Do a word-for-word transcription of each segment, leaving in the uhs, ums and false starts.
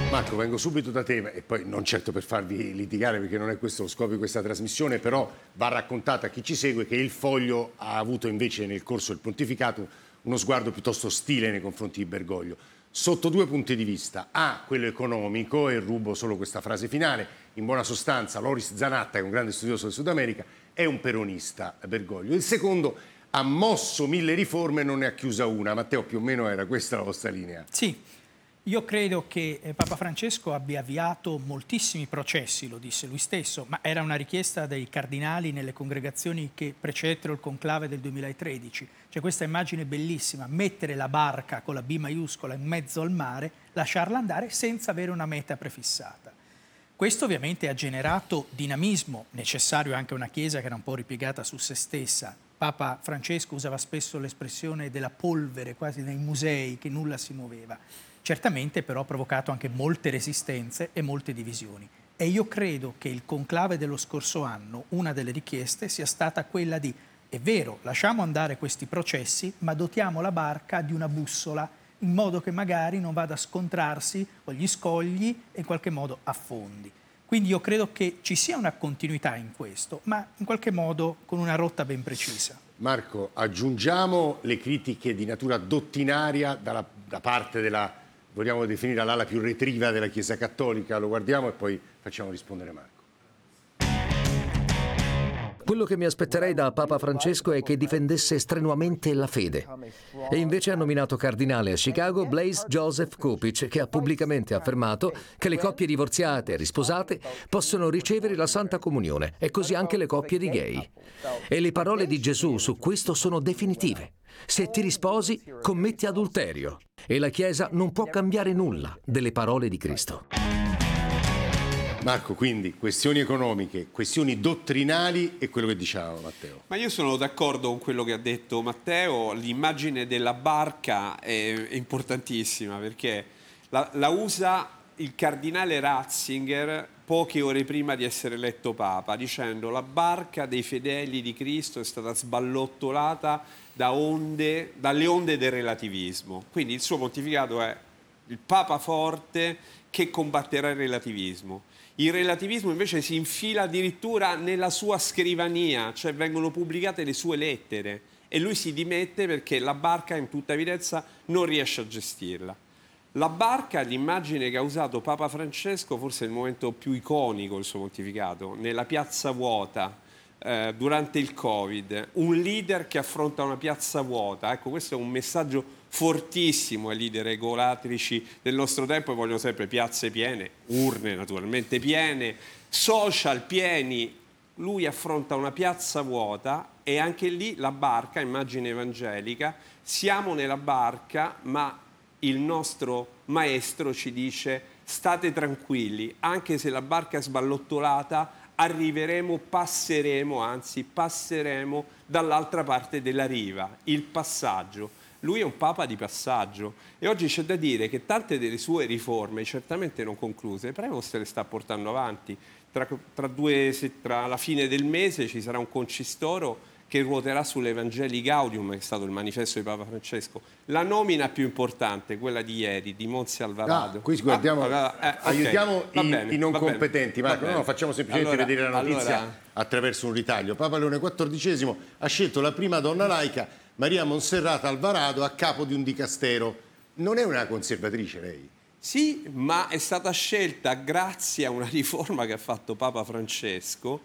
Marco, vengo subito da te e poi non certo per farvi litigare perché non è questo lo scopo di questa trasmissione, però va raccontata a chi ci segue che il Foglio ha avuto invece nel corso del pontificato uno sguardo piuttosto ostile nei confronti di Bergoglio, sotto due punti di vista. A, quello economico, e rubo solo questa frase finale, in buona sostanza Loris Zanatta, che è un grande studioso del Sud America, è un peronista, Bergoglio. Il secondo ha mosso mille riforme e non ne ha chiusa una. Matteo, più o meno era questa la vostra linea? Sì. Io credo che Papa Francesco abbia avviato moltissimi processi, lo disse lui stesso, ma era una richiesta dei cardinali nelle congregazioni che precedettero il conclave del duemilatredici. C'è questa immagine bellissima, mettere la barca con la B maiuscola in mezzo al mare, lasciarla andare senza avere una meta prefissata. Questo ovviamente ha generato dinamismo, necessario anche a una Chiesa che era un po' ripiegata su se stessa. Papa Francesco usava spesso l'espressione della polvere, quasi nei musei, che nulla si muoveva. Certamente però ha provocato anche molte resistenze e molte divisioni. E io credo che il conclave dello scorso anno, una delle richieste sia stata quella di, è vero, lasciamo andare questi processi, ma dotiamo la barca di una bussola, in modo che magari non vada a scontrarsi con gli scogli e in qualche modo affondi. Quindi io credo che ci sia una continuità in questo, ma in qualche modo con una rotta ben precisa. Marco, aggiungiamo le critiche di natura dottrinaria dalla, da parte della, vogliamo definire l'ala più retriva della Chiesa Cattolica, lo guardiamo e poi facciamo rispondere Marco. Quello che mi aspetterei da Papa Francesco è che difendesse strenuamente la fede. E invece ha nominato cardinale a Chicago Blaise Joseph Kopich, che ha pubblicamente affermato che le coppie divorziate e risposate possono ricevere la Santa Comunione, e così anche le coppie di gay. E le parole di Gesù su questo sono definitive. Se ti risposi, commetti adulterio. E la Chiesa non può cambiare nulla delle parole di Cristo. Marco, quindi questioni economiche, questioni dottrinali e quello che diceva Matteo. Ma io sono d'accordo con quello che ha detto Matteo, l'immagine della barca è, è importantissima perché la, la usa il cardinale Ratzinger poche ore prima di essere eletto Papa, dicendo la barca dei fedeli di Cristo è stata sballottolata da onde, dalle onde del relativismo. Quindi il suo pontificato è il Papa forte che combatterà il relativismo. Il relativismo invece si infila addirittura nella sua scrivania, cioè vengono pubblicate le sue lettere e lui si dimette perché la barca in tutta evidenza non riesce a gestirla. La barca, l'immagine che ha usato Papa Francesco, forse è il momento più iconico del suo pontificato, nella piazza vuota eh, durante il Covid, un leader che affronta una piazza vuota. Ecco, questo è un messaggio fortissimo ai leader egolatrici del nostro tempo, e vogliono sempre piazze piene, urne naturalmente piene, social pieni. Lui affronta una piazza vuota e anche lì la barca, immagine evangelica, siamo nella barca, ma il nostro maestro ci dice state tranquilli, anche se la barca è sballottolata, arriveremo, passeremo, anzi passeremo dall'altra parte della riva, il passaggio. Lui è un papa di passaggio e oggi c'è da dire che tante delle sue riforme, certamente non concluse, Prevost le sta portando avanti. Tra, tra, due, tra la fine del mese ci sarà un concistoro che ruoterà sull'Evangelii Gaudium, che è stato il manifesto di Papa Francesco. La nomina più importante, quella di ieri, di Monzi Alvarado. No, qui guardiamo, ah, eh, aiutiamo okay. i, bene, i non competenti, Marco, no, no, facciamo semplicemente allora, vedere la notizia allora... attraverso un ritaglio. Papa Leone quattordicesimo ha scelto la prima donna laica, Maria Monserrata Alvarado, a capo di un dicastero. Non è una conservatrice lei? Sì, ma è stata scelta grazie a una riforma che ha fatto Papa Francesco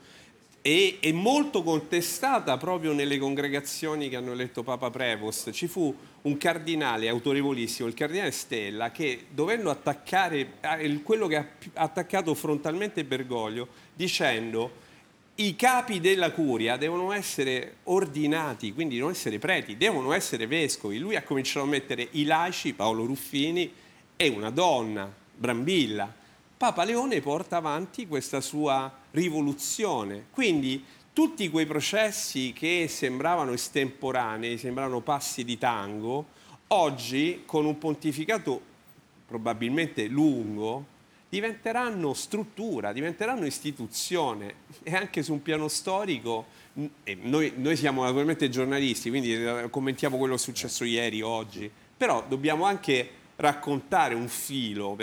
e è molto contestata proprio nelle congregazioni che hanno eletto Papa Prevost. Ci fu un cardinale autorevolissimo, il cardinale Stella, che dovendo attaccare quello che ha attaccato frontalmente Bergoglio, dicendo i capi della curia devono essere ordinati, quindi non essere preti, devono essere vescovi. Lui ha cominciato a mettere i laici, Paolo Ruffini, e una donna, Brambilla. Papa Leone porta avanti questa sua rivoluzione. Quindi tutti quei processi che sembravano estemporanei, sembravano passi di tango, oggi con un pontificato probabilmente lungo, diventeranno struttura, diventeranno istituzione. E anche su un piano storico, e noi, noi siamo naturalmente giornalisti, quindi commentiamo quello che è successo ieri, oggi, però dobbiamo anche raccontare un filo.